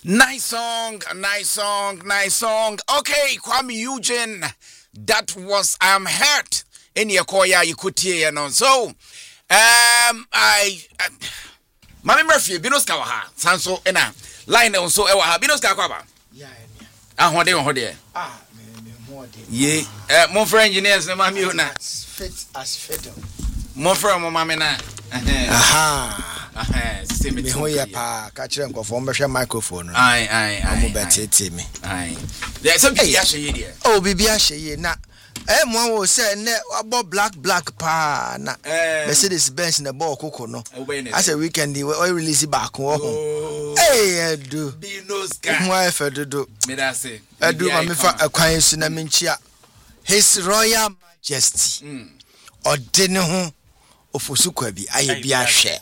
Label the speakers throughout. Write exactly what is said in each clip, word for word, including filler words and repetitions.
Speaker 1: Nice song, nice song, nice song. Okay, Kwame Eugene, that was I'm Hurt in your koya you could hear, you know. So, um, I, uh, Mami Murphy, Binos Kawaha, Sanso, ena line on so ewa, Binos Kawaha. Yeah, ah, what they want there? Ah, ye, uh, more for engineers, no, Mammy, as fit as fiddle. More for Mamma, aha.
Speaker 2: Me ho ya pa ka kire nkofo mbehwe microphone.
Speaker 1: Ai ai ai.
Speaker 2: Mo betete me.
Speaker 1: Ai. There so bi ahye there.
Speaker 2: Oh bibi ahye na. Eh mo wo say ne abo black black pa na. Mercedes Benz na ball koko no. As a weekend we release back wo ho. Eh edu.
Speaker 1: Binoska.
Speaker 2: Mo afa dodo.
Speaker 1: Me da say.
Speaker 2: Edu ma me fa akwan su na me nchia. His Royal Majesty. Mm. Ode ne ho Ofusukwa bi aye bi ahwe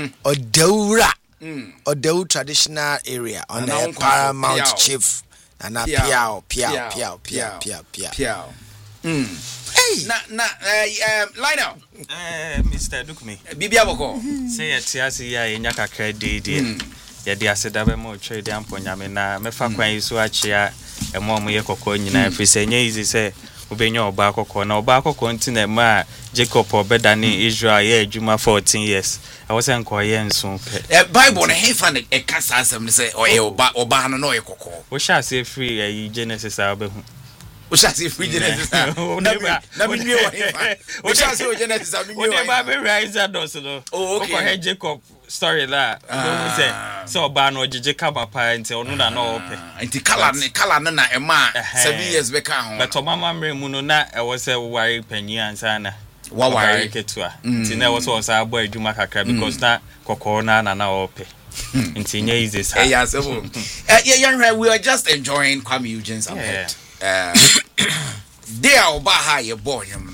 Speaker 2: Odawura Odawu traditional area on the Paramount Chief na piao piao piao piao piao
Speaker 1: piao mm hey na na eh Lionel
Speaker 3: eh Mister Dukumi
Speaker 1: bibia boko
Speaker 3: say etiase ya enya kakra dede ya de aseda be mo twa de amponyame na mefa kwan yiso achia emo mo ye kokko nyina fi se nya easy say Ubenya oba akoko na oba akoko ntina ma Jacob obeda ni Israel ye adwuma fourteen years I was en ko ye nso pe
Speaker 1: eh Bible na he fan e kasa asem ni say oye oba oba no no ye kokko
Speaker 3: wo sha say free e Genesis abehu
Speaker 1: wo sha say free Genesis na na mi nwe wo he fan wo sha say Genesis na mi nwe wo
Speaker 3: wo ba be rise dos no
Speaker 1: oh okay
Speaker 3: ko he Jacob story la we say so oba no jeje kaba pa nti onu na no ope
Speaker 1: nti kala ne kala no na e ma seven years be ka ho
Speaker 3: but mama mre mu no na e wo say ware panyi ansa na
Speaker 1: wa ware
Speaker 3: ketua nti na wo so osa abo adwuma kakra because na kokko na na na ope nti nya easy sa
Speaker 1: yeah so yeah we are just enjoying Kwame Eugene's event uh they are oba ha ye boy him no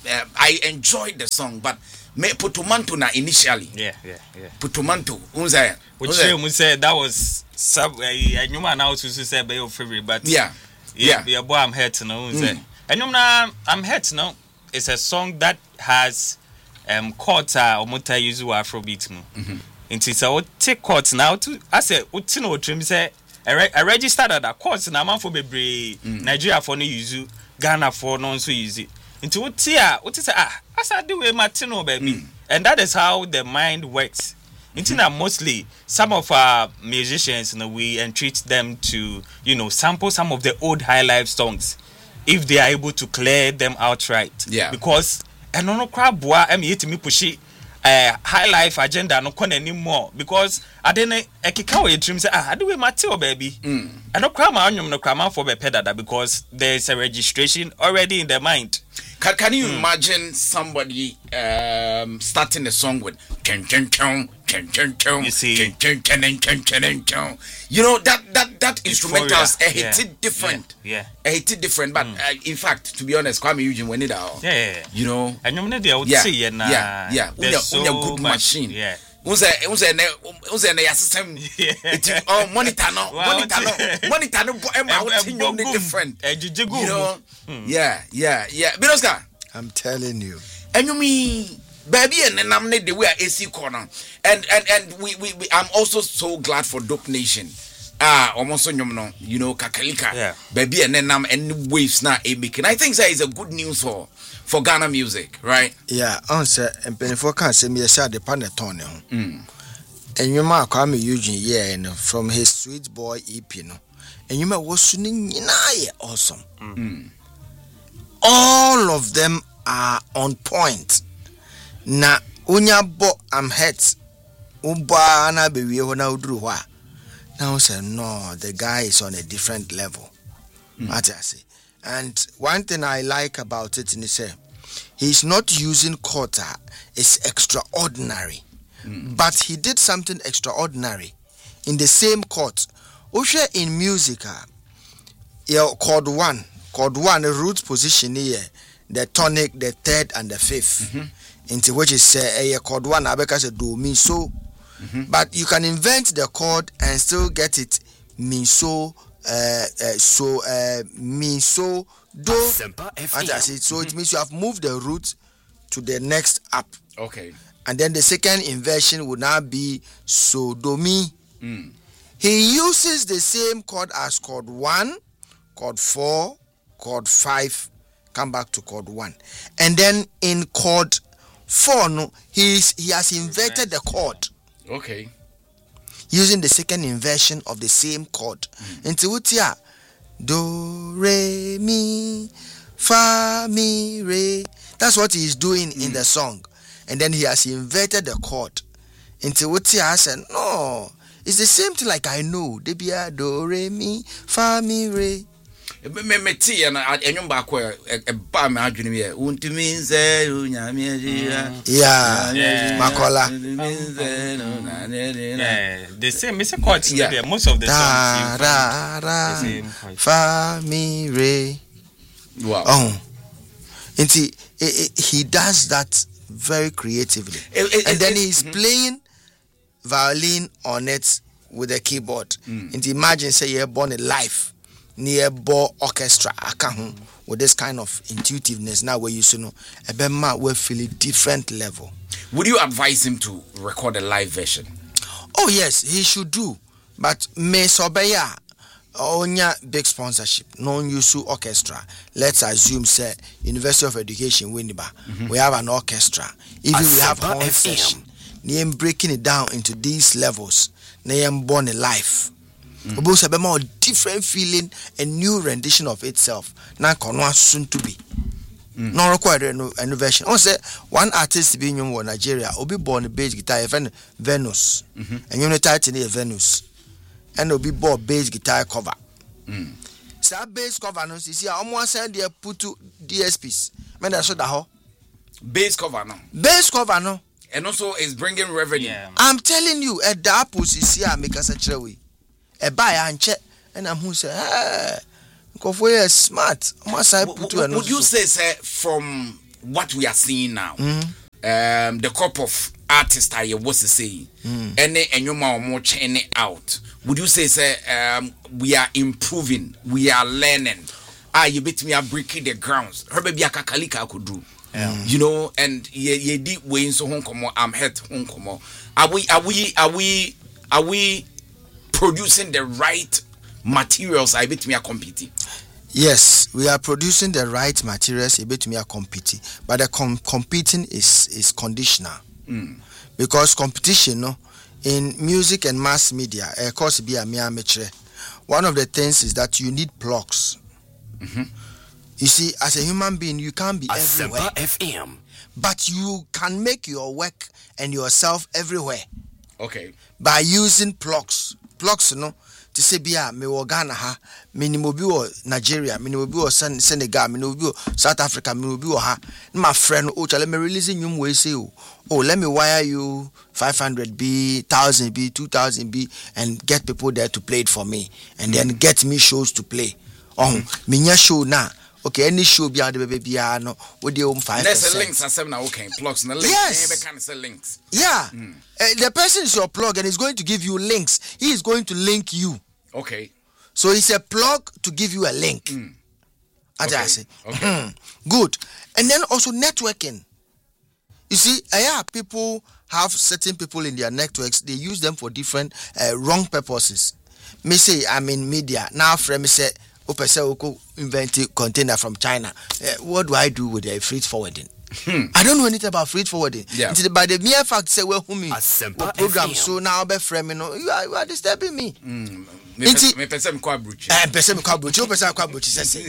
Speaker 1: I enjoyed the song but me Putumanto na initially
Speaker 3: yeah yeah yeah
Speaker 1: Putumanto unza
Speaker 3: which you say that was sub anyuma na also say be your favorite but
Speaker 1: yeah
Speaker 3: yeah yeah boy I'm hurt no unza anyuma I'm hurt no it's a song that has um quarter or mota use afrobeat mu into so take court now to I say uti no trim say I registered at that court na man for bebre Nigeria for no use Ghana for no so use into uti a uti say ah as I do with Martino baby mm. and that is how the mind works. Into mm-hmm. mostly some of our musicians, you know, we entreat them to, you know, sample some of the old high life songs if they are able to clear them outright.
Speaker 1: Yeah.
Speaker 3: Because and no crab boy am yet me push it uh high life agenda no con anymore because I didn't a kika we dream say ah I do with Mateo baby. Mm. And no crab ma no crab for be pedada because there's a registration already in their mind.
Speaker 1: Can, can you mm. imagine somebody um, starting a song with chun chun chun chun chun chun
Speaker 3: you see
Speaker 1: chun chun chun chun chun chun you know that that that instrumental is a hit yeah. different
Speaker 3: yeah,
Speaker 1: yeah. a hit different but mm. uh, in fact to be honest Kwame Eugene when it all
Speaker 3: yeah, yeah, yeah
Speaker 1: you know
Speaker 3: and you know they would
Speaker 1: yeah,
Speaker 3: say
Speaker 1: yeah yeah yeah unya
Speaker 3: so
Speaker 1: good
Speaker 3: much,
Speaker 1: machine
Speaker 3: yeah
Speaker 1: unse unse ne unse ne yasem it oh monitor no monitor no monitor no e ma wotinyo ne different you know mm. yeah yeah yeah Binoska
Speaker 2: I'm telling you
Speaker 1: enyumi baby and nam ne the way A C corner and and and we, we we I'm also so glad for Dope Nation ah almost nyom no you know kakalika
Speaker 3: yeah.
Speaker 1: baby and nam and waves na e making I think that is a good news for for Ghana music right
Speaker 2: yeah answer and penifo can say me say the paneton ho mm enyuma Kwame Eugene yeah no from his Sweet Boy E P no enyuma was ni nyina ye awesome mm. all of them are on point na unya bo am hurt uba na be wie ho na uduru ho a now say no the guy is on a different level mm. what I say and one thing I like about it is say he's not using quarter it's extraordinary mm. but he did something extraordinary in the same chord ushe in music ah your chord one chord one the root position here the tonic the third and the fifth mm-hmm. into which is a uh, chord one abeka say do mi so mm-hmm. but you can invent the chord and still get it mi so uh, uh so uh mi so do and that's it so mm-hmm. it means you have moved the root to the next up
Speaker 1: okay
Speaker 2: and then the second inversion would now be so do mi mm. he uses the same chord as chord one, chord four, chord five, come back to chord one. And then in chord four, no, he's, he has inverted the chord.
Speaker 1: Okay.
Speaker 2: Using the second inversion of the same chord. Into utia do re mi fa mi re. That's what he's doing mm. in the song. And then he has inverted the chord. Into utia I said, no, it's the same thing like I know. Debia do re mi fa mi re.
Speaker 1: Me me ti and enyum ba ko e ba me adwene me untumi nze unyame ajira
Speaker 2: yeah makola
Speaker 3: yeah the same it's a chord yeah most of the songs
Speaker 2: da ra fa mi re.
Speaker 1: Wow.
Speaker 2: Oh, and see, he does that very creatively. It, it, and then he's mm-hmm. playing violin on it with a keyboard. Mm. And imagine say you're born in life near bo orchestra mm. with this kind of intuitiveness. Now where you see no a bema will feel a different level.
Speaker 1: Would you advise him to record a live version?
Speaker 2: Oh yes, he should do. But me sobeya onya big sponsorship non use orchestra. Let's assume say University of Education Winneba mm-hmm. we have an orchestra. Even we have horn section. Name breaking it down into these levels. Name born a life. Both have a more different feeling, a new rendition of itself. Now konwa soon to be. Mm. No require no innovation. Also, one artist being in Nigeria, will be born a bass guitar, even Venus, mm-hmm. and you know title Venus, and will be born bass guitar cover. Mm. So bass cover, no, see, I almost said they put two D S Ps. Man, that's what the whole
Speaker 1: bass cover, no,
Speaker 2: bass cover, no,
Speaker 1: and also is bringing revenue. Yeah.
Speaker 2: I'm telling you, at the Apple, see, I make us a cherry. A buy and check, and I'm who say, hey, go for you smart.
Speaker 1: Would, would you say, sir, from what we are seeing now, mm-hmm. um, the crop of artists I was to say, any and you more churning out? Would you say, sir, um, we are improving, we are learning? Ah, you bet me are breaking the grounds. Her baby a kakalika could do. Yeah. You know, and ye ye deep way in so home come I'm head home come. Are we are we are we are we producing the right materials I bet me are competing?
Speaker 2: Yes, we are producing the right materials a bit me are competing, but the com- competing is is conditional. Mm. Because competition no in music and mass media of course be a mere one of the things is that you need plugs. Mm-hmm. You see, as a human being, you can't be everywhere. F M. But you can make your work and yourself everywhere.
Speaker 1: Okay.
Speaker 2: By using plugs. Plugs, you know, to say, Bia, me wo Ghana ha, me ni mo bi wo Nigeria, me ni mo bi wo Senegal, me ni mo bi wo South Africa, me ni mo bi wo ha. My friend, oh, let me release you way say, oh, let me wire you five hundred B, one thousand B, two thousand B, and get people there to play it for me. And then get me shows to play. Oh, me nya show na. Okay, any show be out the baby no with the home five.
Speaker 1: There's a links and seven okay plugs and the links.
Speaker 2: Yes.
Speaker 1: Kind of say links.
Speaker 2: Yeah. Mm. Uh, the person is your plug and he's going to give you links. He is going to link you.
Speaker 1: Okay.
Speaker 2: So it's a plug to give you a link. Mm. Okay. I say. Okay. Good. And then also networking. You see, uh, yeah, people have certain people in their networks. They use them for different uh, wrong purposes. Me say I'm in media now. Friend me say. Invent a container from China. Uh, what do I do with the freight forwarding? Hmm. I don't know anything about freight forwarding. Yeah. By the mere fact say well who me program so now be frame no you are, you are disturbing me. Mm.
Speaker 1: Me me person kwa bruchi.
Speaker 2: Eh person kwa bruchi, o person kwa bruchi say.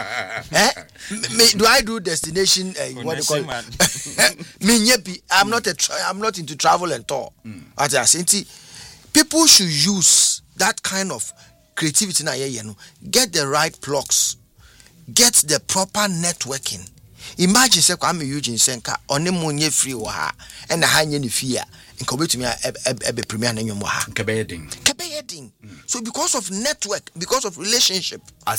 Speaker 2: Eh? Do I do destination uh, what do you call it? Me nyepi I'm not a tra- I'm not into travel and tour. Mm. At I people should use that kind of creativity na ye no get the right plugs, get the proper networking. Imagine say Kwame Eugene Senka one monye free wa ha e na ha nye ne fia nka obetumi e be premier na nwom wa ha
Speaker 1: nka be heading
Speaker 2: nka be heading. So because of network, because of relationship,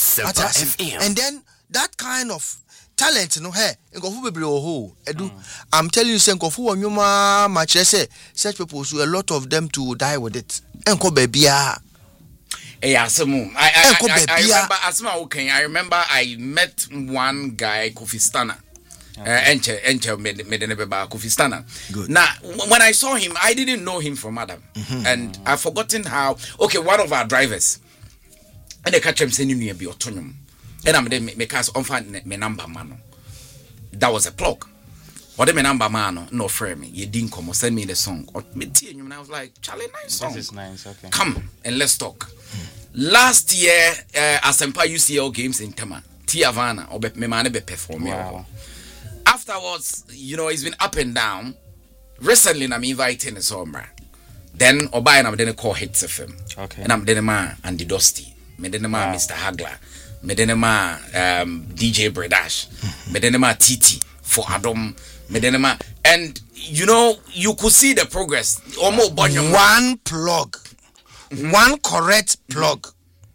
Speaker 2: and then that kind of talent no hey nkofu bebre oho edu I'm telling you say nkofu wonwoma ma kire say such people so a lot of them to die with it enko ba bia.
Speaker 1: Yeah, so I, I, I, I, I remember Asma okay. I remember I met one guy, Kofi Stana. Enche enche medenebeba Kofi Stana.
Speaker 2: Good.
Speaker 1: Now when I saw him, I didn't know him from Adam, mm-hmm. and I've forgotten how. Okay, one of our drivers, and they catch him saying you be autonomous, and I'm then make us on find me number man. That was a plug. What the number man no frame me. You didn't come or send me the song. Or me tea and I was like, Charlie, nice song.
Speaker 3: This is nice. Okay.
Speaker 1: Come and let's talk. Hmm. Last year, uh, Asempa U C L games in Tama, Tia Havana or me man be perform.
Speaker 3: Wow.
Speaker 1: Afterwards, you know, it's been up and down. Recently, I'm inviting a summer. Then, Obai and I'm then call Hits F M.
Speaker 3: Okay.
Speaker 1: And I'm then ma Andy Dusty, me then ma Mister Hagler, me then ma um, D J Bredash, me then ma Titi for Adam, me then ma, and you know, you could see the progress. Almost
Speaker 2: one plug, one correct plug,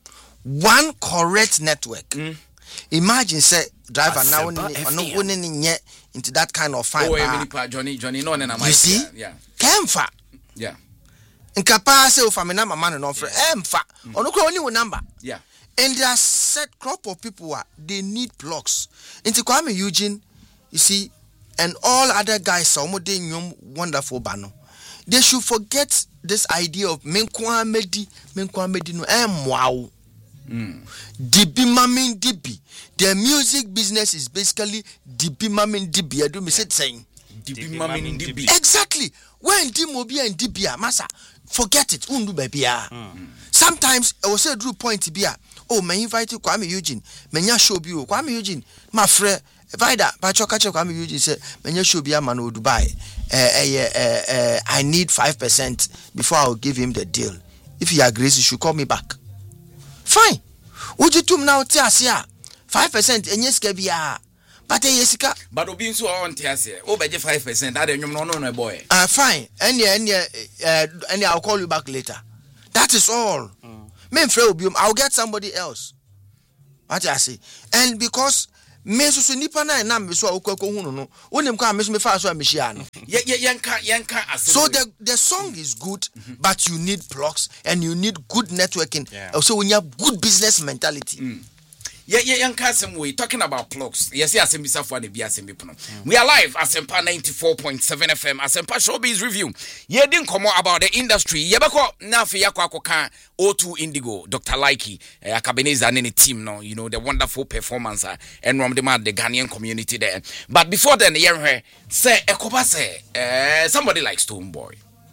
Speaker 2: one correct network. Mm. Imagine say driver now winning into that kind of fine.
Speaker 1: Oh, Johnny, Johnny, no, and
Speaker 2: you see,
Speaker 1: yeah,
Speaker 2: Kemfa,
Speaker 1: yeah,
Speaker 2: in capacity of a number man and offer Emfa, or no only one number,
Speaker 1: yeah,
Speaker 2: and there are set crop of people who are, they need plugs. Into Kwame Eugene, you see, and all other guys, some of them wonderful bano. They should forget this idea of Menkwa Medi, Menkwa Medi no em wow. Mm. Dibi mamin dibi. Their music business is basically dibi mamin dibi. I do me say saying
Speaker 1: dibi mamin dibi.
Speaker 2: Exactly. When Dimobi and dibia massa, forget it. Undu baby. Sometimes I will say Drew point bia. Oh, me invite you Kwame Eugene. Menya show you Kwame Eugene. My friend, Vida, Pacho Kacho Kwame Eugene say Menya show bia man o Dubai. Uh, uh, uh, uh, I need five percent before I will give him the deal. If he agrees, he should call me back. Fine. Would you tum now tiasia? Five percent and yes kabia. But yesika.
Speaker 1: But obi so on tiasia. Oh, beje five percent. That you no no boy.
Speaker 2: Ah, uh, fine. Any any uh any I'll call you back later. That is all. Me mm. Obium, I'll get somebody else. What I say. And because me so nipa na na me so akoko hu no no. Wonim kwa me so me fa so amehia no.
Speaker 1: Ye ye yenka yenka asem.
Speaker 2: So the the song is good, mm-hmm. but you need plugs and you need good networking. Yeah. Also when you have good business mentality. Mm.
Speaker 1: Yeah, yeah, young Kasim, we talking about plugs. Yes, yes, I'm for the B S M B. We are live at Asempa ninety-four point seven F M. Asempa Showbiz Review. Yeah, didn't come out about the industry. Yabako Nafi Yakwakoka O two Indigo, Doctor Likey, Akabeneza and any team now, you know, the wonderful performance and from the man, the Ghanaian community there. But before then, the year say Ekoba say somebody like Stonebwoy.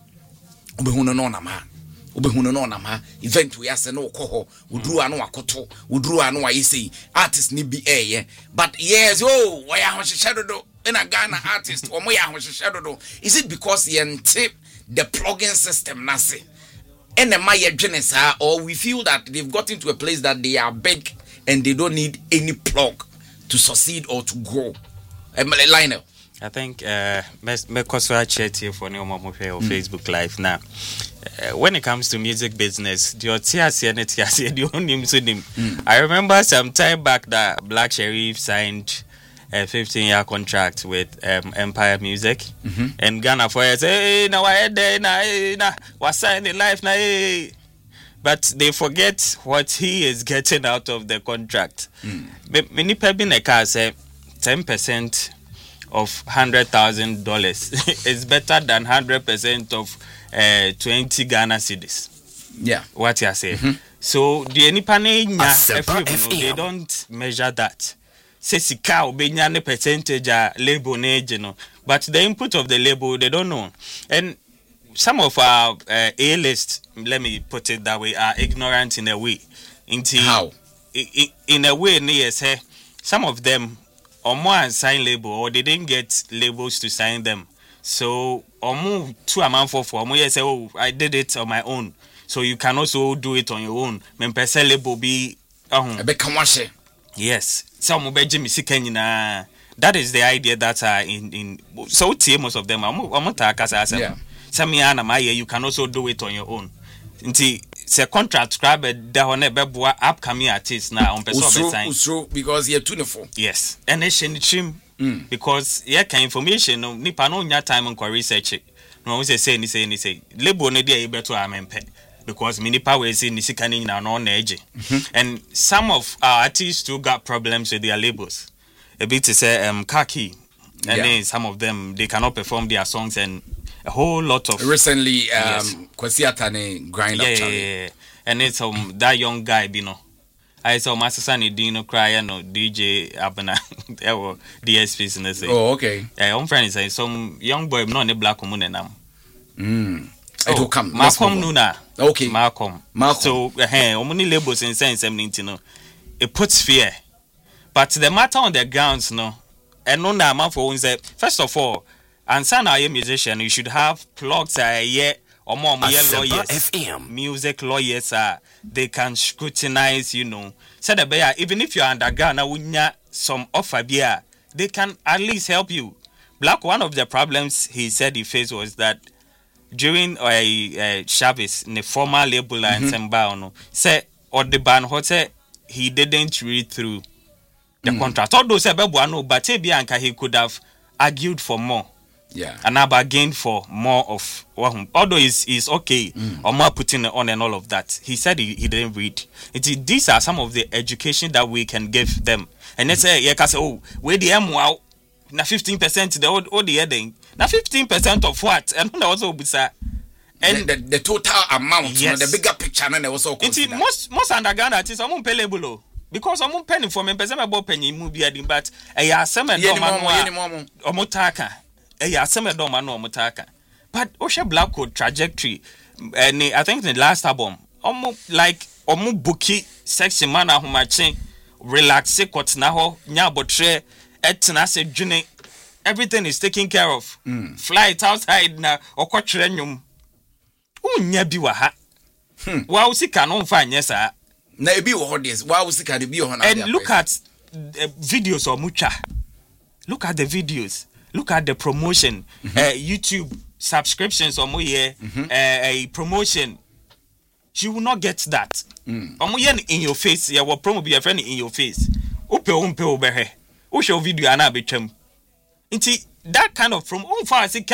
Speaker 1: Ubehuno no nama. Ubehuno no nama event we ase no koho udru anu akoto udru anu ayisi artist ni bi eh but yes oh why ya hwehwedo in a Ghana artist omo ya hwehwedo is it because yente the plugin system nase and the my dwene or we feel that they've gotten to a place that they are big and they don't need any plug to succeed or to grow? um, Lionel,
Speaker 3: I think uh me koso a chat here for no more on Facebook Live now. Uh, when it comes to music business, the mm. I remember some time back that Black Sherif signed a fifteen year contract with um, Empire Music, mm-hmm. and Ghana for us, hey, now I had there, now was signing life, now, hey. But they forget what he is getting out of the contract. Many people in the car say ten percent of hundred thousand dollars is better than hundred percent of uh, twenty Ghana cedis.
Speaker 1: Yeah,
Speaker 3: what you say. Mm-hmm. So the Nipane they don't measure that. Say sika obenya ne percentage a label ne no, but the input of the label they don't know. And some of our uh, A list, let me put it that way, are ignorant in a way. Into
Speaker 1: how?
Speaker 3: In, in a way, yes, hey, some of them or more sign label or they didn't get labels to sign them. So or more two amount for for more say, oh, I did it on my own. So you can also do it on your own. Men person label be um yes. Some Jimmy Sikanyina. That is the idea that are in in so most of them are yeah. Some you can also do it on your own. Until say contract scribe the upcoming artists now on person sign
Speaker 1: because you're twenty-four.
Speaker 3: Yes, and it's trim mm. because yeah, can information no nipa no nya time on research it. No, we say ni say ni say label no dey able to amempe because many power is in the scanning now on edge. And some of our artists too got problems with their labels. A bit to say um Kaki and
Speaker 1: Yeah.
Speaker 3: then some of them they cannot perform their songs and a whole lot of
Speaker 1: recently um
Speaker 3: Yes.
Speaker 1: Kwesi Atane grind
Speaker 3: yeah,
Speaker 1: up
Speaker 3: yeah,
Speaker 1: Charlie.
Speaker 3: yeah, yeah. And it's um that young guy, you know. I saw my son Dino cry, no D J Abena, or D S P, and say,
Speaker 1: Oh, okay.
Speaker 3: yeah, I'm friend is some young boy, no, the black woman, and I'm.
Speaker 1: Mm. It will come. Let's
Speaker 3: Malcolm
Speaker 1: move on.
Speaker 3: Nuna.
Speaker 1: Okay.
Speaker 3: Malcolm.
Speaker 1: Malcolm.
Speaker 3: So, eh, how many labels in sense, you know, it puts fear. But the matter on the grounds, no, and no, na man for say, first of all, and son, are a musician, you should have plugs, a year or more, lawyers,
Speaker 4: F M.
Speaker 3: music lawyers, uh, they can scrutinize, you know. Said the bear, even if you're underground, now when some offer beer, they can at least help you. Black, one of the problems he said he faced was that during uh, uh, Chavez, the former label and Sembao, said or the ban hotel, he didn't read through the mm. contract. Although Sebebuano, but Bianca, he could have argued for more.
Speaker 1: Yeah.
Speaker 3: And I bargained for more of what, although it's, it's okay,
Speaker 1: Mm.
Speaker 3: or more putting it on and all of that. He said he, he didn't read. It, these are some of the education that we can give them. And they say, yeah, because oh, where the M wow, now fifteen percent the old old the heading. Now fifteen percent of what? And also bisa.
Speaker 1: And the, the, the total amount,
Speaker 3: Yes.
Speaker 1: you know, the bigger picture, and they also
Speaker 3: It's
Speaker 1: consider.
Speaker 3: most most underground artists are payable because I'm penny for me person about penny movie but I asem and
Speaker 1: Yeah,
Speaker 3: no
Speaker 1: ni momo, yeah, ni
Speaker 3: man
Speaker 1: momo.
Speaker 3: omotaka I asem and no man omotaka but Osha Black Code trajectory and I think the last album almost like omo bookie sexy man a humache relax kwot na ho nya botre etna se dwene everything is taken care of mm. Flight outside na okotwere nwum unya bi wa ha hmm. Wa usika no mfa anye sa
Speaker 1: Na ebi wo hot why was it can be on
Speaker 3: and look at the videos of Mucha. Look at the videos. Look at the promotion. Mm-hmm. Uh, YouTube subscriptions or more mm-hmm. uh, a promotion. You will not get that. Mm. In your face, yeah, what promo be a friend in your face. Upe umpe obehe. Usho video ana bechem. Inti that kind of from um far as